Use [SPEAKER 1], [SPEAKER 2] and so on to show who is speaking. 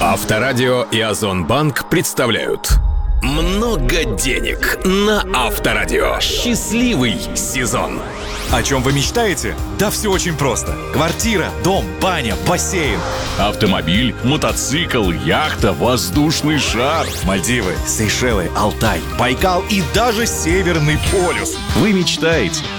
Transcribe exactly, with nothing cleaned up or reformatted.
[SPEAKER 1] Авторадио и Озонбанк представляют «Много денег» на Авторадио. Счастливый сезон.
[SPEAKER 2] О чем вы мечтаете? Да все очень просто. Квартира, дом, баня, бассейн.
[SPEAKER 3] Автомобиль, мотоцикл, яхта, воздушный шар.
[SPEAKER 2] Мальдивы, Сейшелы, Алтай, Байкал и даже Северный полюс.
[SPEAKER 3] Вы мечтаете,